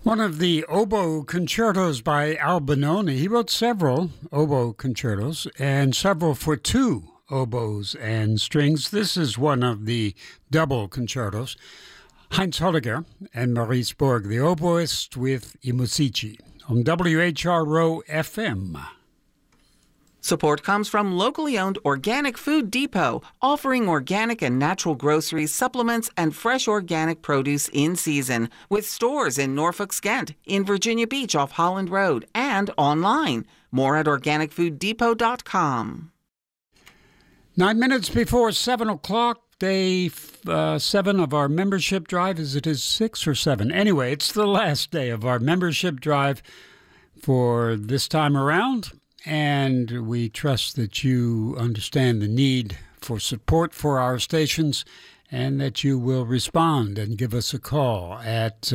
One of the oboe concertos by Albinoni. He wrote several oboe concertos and several for two oboes and strings. This is one of the double concertos. Heinz Holliger and Maurice Borg, the oboist with I Musici on WHRO FM. Support comes from locally owned Organic Food Depot, offering organic and natural groceries, supplements, and fresh organic produce in season, with stores in Norfolk, Skent, in Virginia Beach off Holland Road, and online. More at organicfooddepot.com. 9 minutes before 7 o'clock, day 7 of our membership drive. Is it 6 or 7? Anyway, it's the last day of our membership drive for this time around. And we trust that you understand the need for support for our stations and that you will respond and give us a call at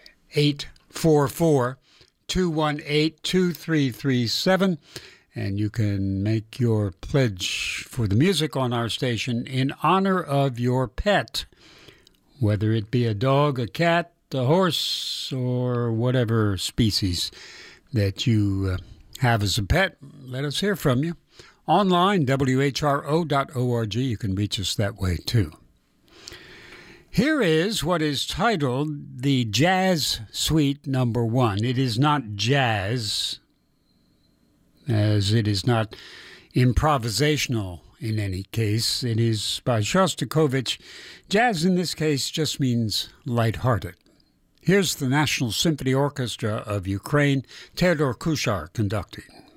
844-218-2337. And you can make your pledge for the music on our station in honor of your pet, whether it be a dog, a cat, a horse, or whatever species that you have as a pet. Let us hear from you. Online, whro.org. You can reach us that way, too. Here is what is titled the Jazz Suite Number 1. It is not jazz, as it is not improvisational in any case. It is by Shostakovich. Jazz in this case just means lighthearted. Here's the National Symphony Orchestra of Ukraine, Theodor Kuchar conducting.